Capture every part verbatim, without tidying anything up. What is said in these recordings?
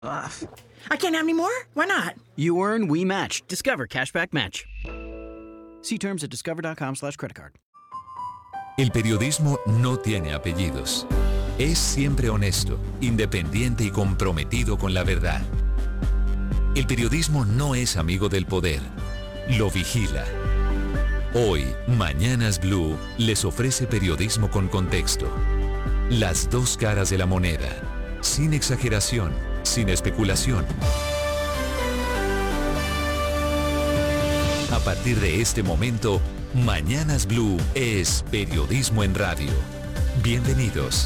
Ugh. I can't have any more? Why not? You earn, we match. Discover Cashback Match. See terms at discover.com slash credit card. El periodismo no tiene apellidos. Es siempre honesto, independiente y comprometido con la verdad. El periodismo no es amigo del poder. Lo vigila. Hoy, Mañanas Blue les ofrece periodismo con contexto. Las dos caras de la moneda. Sin exageración, sin especulación. A partir de este momento, Mañanas Blue es periodismo en radio. Bienvenidos.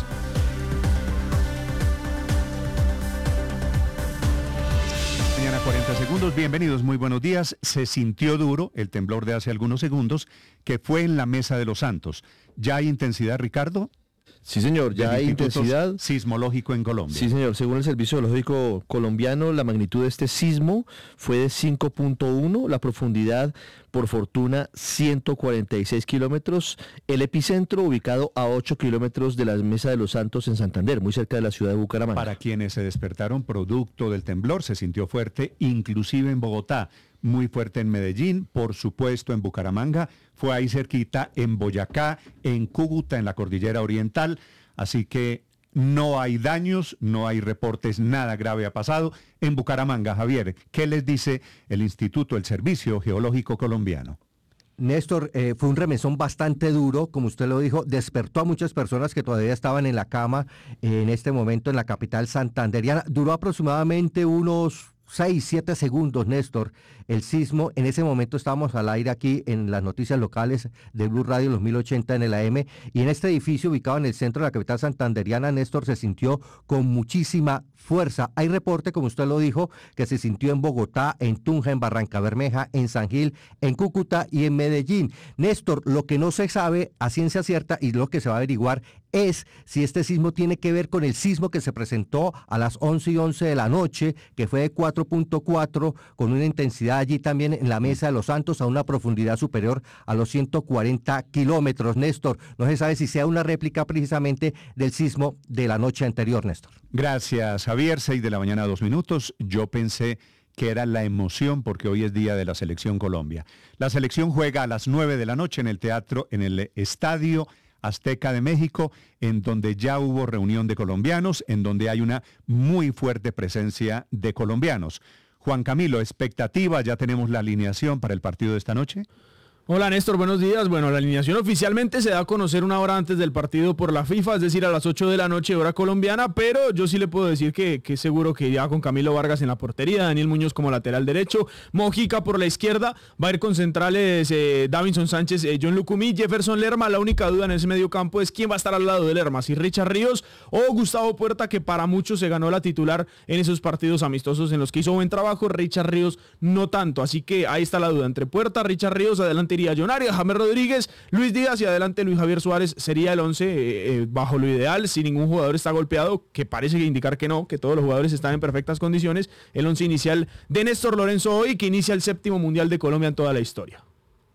Mañana cuarenta segundos, bienvenidos, muy buenos días. Se sintió duro el temblor de hace algunos segundos, que fue en la Mesa de los Santos. ¿Ya hay intensidad, Ricardo? Sí, señor, ya hay intensidad sismológico en Colombia. Sí, señor, según el Servicio Geológico Colombiano, la magnitud de este sismo fue de cinco punto uno, la profundidad, por fortuna, ciento cuarenta y seis kilómetros, el epicentro ubicado a ocho kilómetros de la Mesa de los Santos en Santander, muy cerca de la ciudad de Bucaramanga. Para quienes se despertaron producto del temblor, se sintió fuerte, inclusive en Bogotá, muy fuerte en Medellín, por supuesto en Bucaramanga, fue ahí cerquita en Boyacá, en Cúcuta, en la Cordillera Oriental, así que no hay daños, no hay reportes, nada grave ha pasado. En Bucaramanga, Javier, ¿qué les dice el Instituto, el Servicio Geológico Colombiano? Néstor, eh, fue un remesón bastante duro, como usted lo dijo, despertó a muchas personas que todavía estaban en la cama eh, en este momento en la capital santanderiana. Duró aproximadamente unos seis, siete segundos, Néstor, el sismo. En ese momento estábamos al aire aquí en las noticias locales de Blue Radio, los mil ochenta en el A M, y en este edificio ubicado en el centro de la capital santanderiana, Néstor, se sintió con muchísima fuerza. Hay reporte, como usted lo dijo, que se sintió en Bogotá, en Tunja, en Barranca Bermeja, en San Gil, en Cúcuta y en Medellín. Néstor, lo que no se sabe a ciencia cierta y lo que se va a averiguar es si este sismo tiene que ver con el sismo que se presentó a las once y once de la noche, que fue de cuatro punto cuatro, con una intensidad allí también en la Mesa de los Santos a una profundidad superior a los ciento cuarenta kilómetros. Néstor, no se sabe si sea una réplica precisamente del sismo de la noche anterior, Néstor. Gracias, Javier. Seis de la mañana, dos minutos. Yo pensé que era la emoción porque hoy es día de la Selección Colombia. La selección juega a las nueve de la noche en el teatro, en el Estadio Azteca de México, en donde ya hubo reunión de colombianos, en donde hay una muy fuerte presencia de colombianos. Juan Camilo, expectativa, ya tenemos la alineación para el partido de esta noche. Hola Néstor, buenos días. Bueno, la alineación oficialmente se da a conocer una hora antes del partido por la FIFA, es decir, a las ocho de la noche, hora colombiana, pero yo sí le puedo decir que, que seguro que ya con Camilo Vargas en la portería, Daniel Muñoz como lateral derecho, Mojica por la izquierda, va a ir con centrales eh, Davinson Sánchez, eh, John Lucumí, Jefferson Lerma. La única duda en ese medio campo es quién va a estar al lado de Lerma, si Richard Ríos o Gustavo Puerta, que para muchos se ganó la titular en esos partidos amistosos en los que hizo buen trabajo. Richard Ríos no tanto, así que ahí está la duda entre Puerta, Richard Ríos, adelante iría John Arias, James Rodríguez, Luis Díaz y adelante Luis Javier Suárez sería el once eh, eh, bajo lo ideal, si ningún jugador está golpeado, que parece que indicar que no, que todos los jugadores están en perfectas condiciones. El once inicial de Néstor Lorenzo hoy, que inicia el séptimo Mundial de Colombia en toda la historia.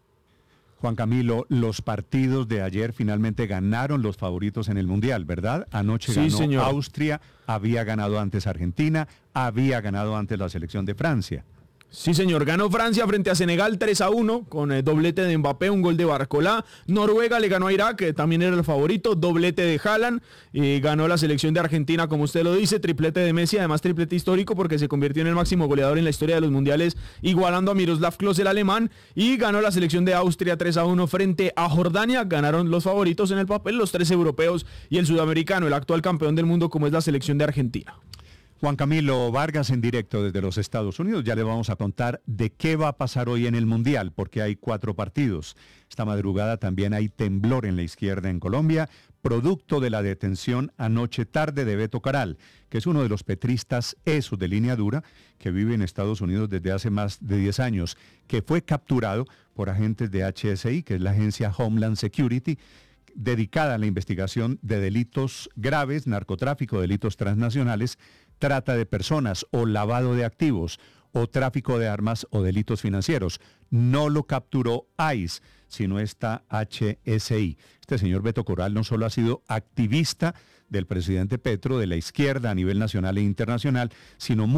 Juan Camilo, los partidos de ayer finalmente ganaron los favoritos en el Mundial, ¿verdad? Anoche sí, ganó señor. Austria, había ganado antes Argentina, había ganado antes la selección de Francia. Sí, señor, ganó Francia frente a Senegal tres a uno con el doblete de Mbappé, un gol de Barcolá. Noruega le ganó a Irak, que también era el favorito, doblete de Haaland. Y ganó la selección de Argentina, como usted lo dice, triplete de Messi, además triplete histórico porque se convirtió en el máximo goleador en la historia de los mundiales, igualando a Miroslav Klose, el alemán. Y ganó la selección de Austria tres a uno frente a Jordania. Ganaron los favoritos en el papel, los tres europeos y el sudamericano, el actual campeón del mundo como es la selección de Argentina. Juan Camilo Vargas en directo desde los Estados Unidos. Ya le vamos a contar de qué va a pasar hoy en el Mundial, porque hay cuatro partidos. Esta madrugada también hay temblor en la izquierda en Colombia, producto de la detención anoche tarde de Beto Caral, que es uno de los petristas esos de línea dura, que vive en Estados Unidos desde hace más de diez años, que fue capturado por agentes de H S I, que es la agencia Homeland Security, dedicada a la investigación de delitos graves, narcotráfico, delitos transnacionales, trata de personas o lavado de activos o tráfico de armas o delitos financieros. No lo capturó ICE, sino esta H S I. Este señor Beto Caral no solo ha sido activista del presidente Petro, de la izquierda a nivel nacional e internacional, sino